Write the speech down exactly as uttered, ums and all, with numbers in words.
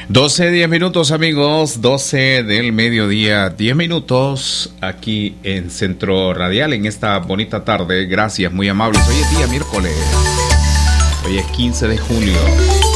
doce, diez minutos, amigos, doce del mediodía, diez minutos aquí en Centro Radial en esta bonita tarde. Gracias, muy amables. Hoy es día miércoles, hoy es quince de julio.